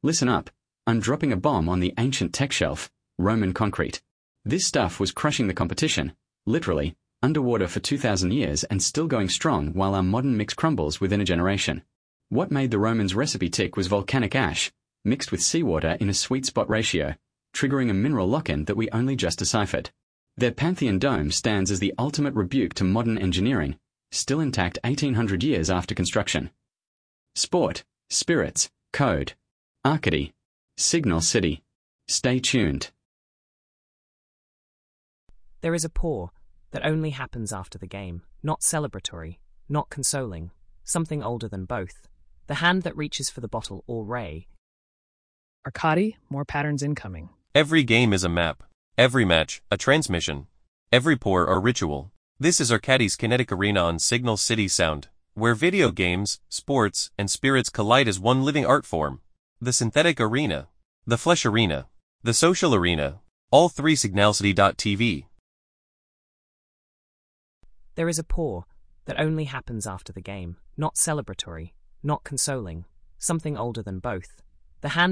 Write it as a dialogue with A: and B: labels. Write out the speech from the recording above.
A: Listen up. I'm dropping a bomb on the ancient tech shelf, Roman concrete. This stuff was crushing the competition, literally, underwater for 2,000 years and still going strong while our modern mix crumbles within a generation. What made the Romans' recipe tick was volcanic ash, mixed with seawater in a sweet spot ratio, triggering a mineral lock-in that we only just deciphered. Their Pantheon dome stands as the ultimate rebuke to modern engineering, still intact 1,800 years after construction. Sport, spirits, code. Arcady. Signal City. Stay tuned.
B: There is a pour that only happens after the game, not celebratory, not consoling, something older than both. The hand that reaches for the bottle or ray.
C: Arcady, more patterns incoming.
D: Every game is a map. Every match, a transmission. Every pour, a ritual. This is Arcady's kinetic arena on Signal City Sound, where video games, sports, and spirits collide as one living art form. The synthetic arena, the flesh arena, the social arena, all three signalcity.tv.
B: There is a pour that only happens after the game, not celebratory, not consoling, something older than both. The hand